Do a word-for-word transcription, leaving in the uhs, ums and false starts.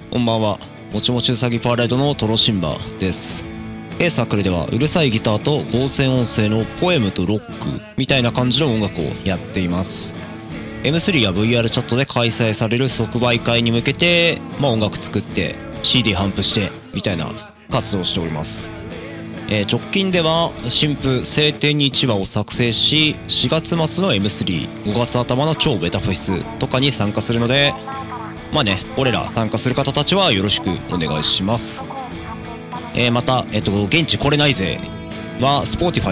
こんばんは。もちもちうさぎパレードのトロシンバです。A サークルではうるさいギターと合成音声のポエムとロックみたいな感じの音楽をやっています。エムスリー や ブイアール チャットで開催される即売会に向けて、まあ、音楽作って シーディー 頒布してみたいな活動をしております。えー、直近では新譜晴天にいちわを作成し、しがつ末の エムスリー、ごがつ頭の超ベタフェスとかに参加するので、まあね、俺ら参加する方たちはよろしくお願いします。えー、また、えっと、現地来れないぜは Spotify